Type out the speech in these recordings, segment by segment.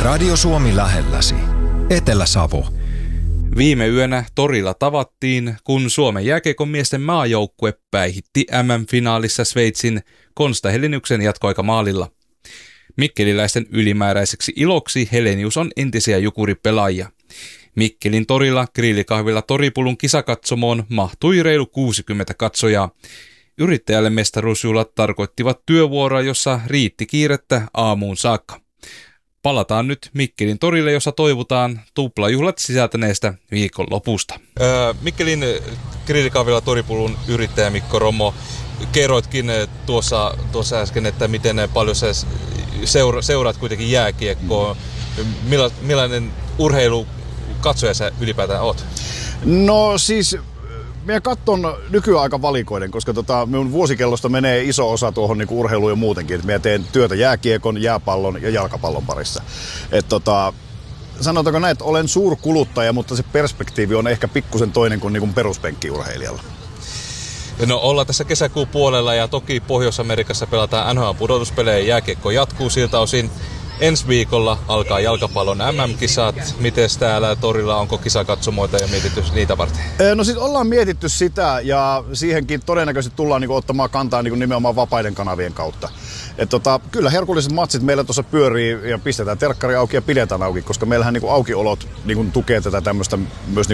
Radio Suomi lähelläsi. Etelä-Savo. Viime yönä torilla tavattiin, kun Suomen jääkiekon miesten maajoukkue päihitti MM-finaalissa Sveitsin Konsta Heleniuksen jatkoaikamaalilla. Mikkeliläisten ylimääräiseksi iloksi Helenius on entisiä Jukuri-pelaajia. Mikkelin torilla grillikahvilla Toripulun kisakatsomoon mahtui reilu 60 katsojaa. Yrittäjälle mestaruusjuhlat tarkoittivat työvuoroa, jossa riitti kiirettä aamuun saakka. Palataan nyt Mikkelin torille, jossa toivotaan tuplajuhlat sisältäneestä viikonlopusta. Mikkelin grillikahvilla Toripulun yrittäjä Mikko Romo, kerroitkin tuossa äsken, että miten paljon sä seuraat kuitenkin jääkiekkoa. Millainen urheilukatsoja sä ylipäätään oot? No siis minä katson nykyään aika valikoiden, koska minun vuosikellosta menee iso osa tuohon niin urheiluun ja muutenkin. Minä teen työtä jääkiekon, jääpallon ja jalkapallon parissa. Sanotaanko näin, että olen suurkuluttaja, mutta se perspektiivi on ehkä pikkusen toinen kuin, peruspenkkiurheilijalla. No ollaan tässä kesäkuun puolella ja toki Pohjois-Amerikassa pelataan NHL-pudotuspelejä ja jääkiekko jatkuu siltä osin. Ensi viikolla alkaa jalkapallon MM-kisat. Mites täällä torilla, onko kisakatsomoita ja mietitty niitä varten? No siis ollaan mietitty sitä ja siihenkin todennäköisesti tullaan ottamaan kantaa nimenomaan vapaiden kanavien kautta. Kyllä herkulliset matsit meillä tuossa pyörii ja pistetään terkkari auki ja pidetään auki, koska meillähän aukiolot tukee tätä tämmöistä myös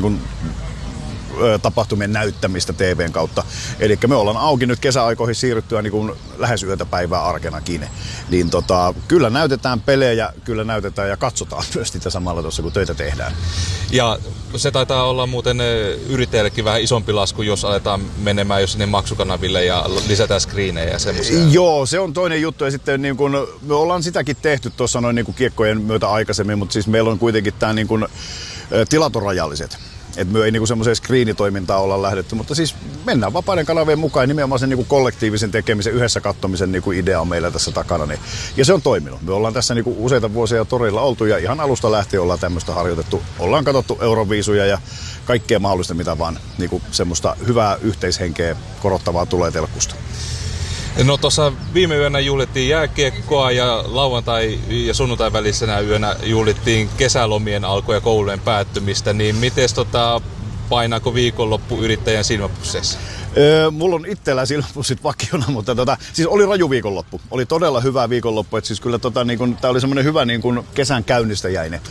tapahtumien näyttämistä TVn kautta. Eli me ollaan auki nyt kesäaikoihin siirryttyä lähes yötä päivää arkenakin. Niin kyllä näytetään pelejä, kyllä näytetään ja katsotaan myös niitä samalla tuossa, kun töitä tehdään. Ja se taitaa olla muuten yrittäjällekin vähän isompi lasku, jos aletaan menemään jo sinne maksukanaville ja lisätään screenejä ja semmoisia. Joo, se on toinen juttu. Ja sitten me ollaan sitäkin tehty tuossa kiekkojen myötä aikaisemmin, mutta siis meillä on kuitenkin tämä tilat on rajalliset. Että me ei semmoiseen screenitoimintaan olla lähdetty, mutta siis mennään vapaiden kanavien mukaan ja nimenomaan sen kollektiivisen tekemisen, yhdessä katsomisen idea on meillä tässä takana. Ja se on toiminut. Me ollaan tässä useita vuosia torilla oltu ja ihan alusta lähtien ollaan tämmöistä harjoitettu. Ollaan katsottu Euroviisuja ja kaikkea mahdollista, mitä vaan semmoista hyvää yhteishenkeä korottavaa tulee telkusta. No tuossa viime yönä juhlittiin jääkiekkoa ja lauantai ja sunnuntai välisenä yönä juhlittiin kesälomien alkua ja koulujen päättymistä, niin mites painaako viikonloppu yrittäjän silmäpusseissa? Mulla on itsellä silmäpussit vakiona, mutta siis oli raju viikonloppu. Oli todella hyvä viikonloppu, että siis kyllä tää oli semmoinen hyvä kesän käynnistäjäinen.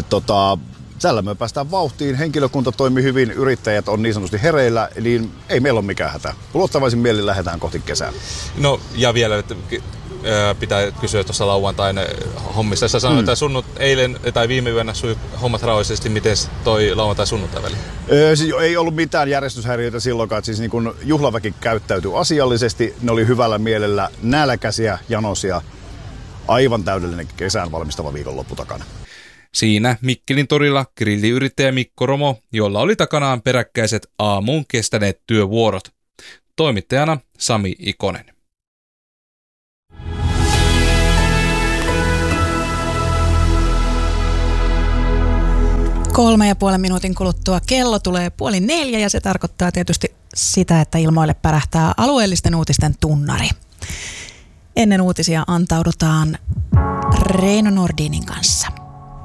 Tällä me päästään vauhtiin, henkilökunta toimii hyvin, yrittäjät on niin sanotusti hereillä, niin ei meillä ole mikään hätä. Luottavaisin mielin lähdetään kohti kesää. No ja vielä pitää kysyä tuossa lauantain hommista. Sä sanoit, että eilen tai viime yönä sui hommat rauhallisesti, miten toi lauantai sunnuntai väli? Siis ei ollut mitään järjestyshäiriöitä silloinkaan. Siis juhlaväki käyttäytyi asiallisesti, ne oli hyvällä mielellä, nälkäisiä, janosia, aivan täydellinen kesään valmistava viikonloppu takana. Siinä Mikkelin torilla grilliyrittäjä Mikko Romo, jolla oli takanaan peräkkäiset aamuun kestäneet työvuorot. Toimittajana Sami Ikonen. 3,5 minuutin kuluttua kello tulee 3:30 ja se tarkoittaa tietysti sitä, että ilmoille pärähtää alueellisten uutisten tunnari. Ennen uutisia antaudutaan Reino Nordinin kanssa.